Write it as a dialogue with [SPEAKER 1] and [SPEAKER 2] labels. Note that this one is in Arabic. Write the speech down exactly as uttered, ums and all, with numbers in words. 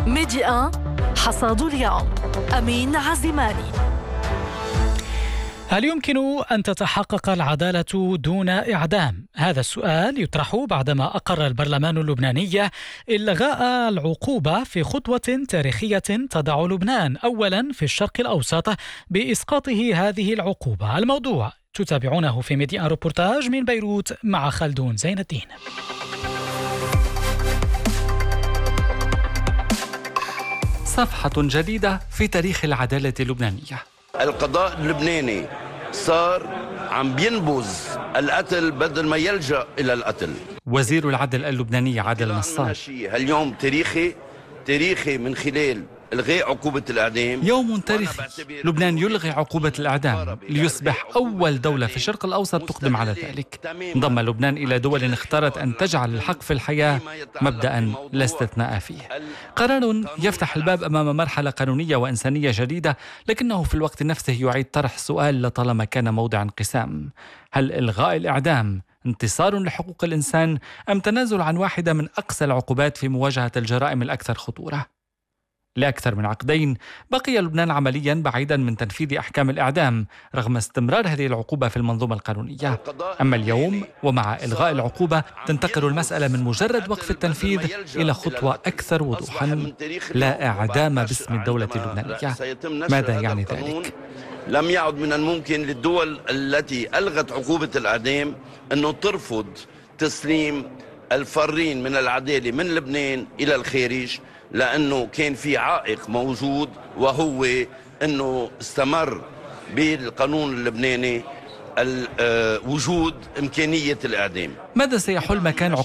[SPEAKER 1] ميديا حصاد اليوم. أمين عزيماني.
[SPEAKER 2] هل يمكن أن تتحقق العدالة دون إعدام؟ هذا السؤال يطرح بعدما أقر البرلمان اللبناني إلغاء العقوبة في خطوة تاريخية تضع لبنان أولا في الشرق الأوسط بإسقاطه هذه العقوبة. الموضوع تتابعونه في ميديا روبورتاج من بيروت مع خلدون زين الدين.
[SPEAKER 3] صفحة جديدة في تاريخ العدالة اللبنانية.
[SPEAKER 4] القضاء اللبناني صار عم بينبذ القتل بدل ما يلجأ إلى القتل.
[SPEAKER 3] وزير العدل اللبناني عادل نصار:
[SPEAKER 4] اليوم تاريخي تاريخي من خلال إلغاء عقوبة الإعدام.
[SPEAKER 3] يوم تاريخي، لبنان يلغي عقوبة الإعدام ليصبح أول دولة في الشرق الأوسط تقدم على ذلك. انضم لبنان إلى دول اختارت أن تجعل الحق في الحياة مبدأ لا استثناء فيه. قرار يفتح الباب أمام مرحلة قانونية وإنسانية جديدة، لكنه في الوقت نفسه يعيد طرح سؤال لطالما كان موضع انقسام: هل إلغاء الإعدام انتصار لحقوق الإنسان أم تنازل عن واحدة من أقسى العقوبات في مواجهة الجرائم الأكثر خطورة؟ لأكثر من عقدين بقي لبنان عمليا بعيدا من تنفيذ أحكام الإعدام رغم استمرار هذه العقوبة في المنظومة القانونية. أما اليوم ومع إلغاء العقوبة تنتقل المسألة من مجرد وقف التنفيذ إلى خطوة أكثر وضوحا: لا إعدام باسم الدولة اللبنانية. ماذا يعني ذلك؟
[SPEAKER 4] لم يعد من الممكن للدول التي ألغت عقوبة الإعدام أنه ترفض تسليم الفارين من العدالة من لبنان إلى الخارج، لأنه كان في عائق موجود، وهو أنه استمر بالقانون اللبناني وجود إمكانية الإعدام.
[SPEAKER 3] ماذا سيحل مكان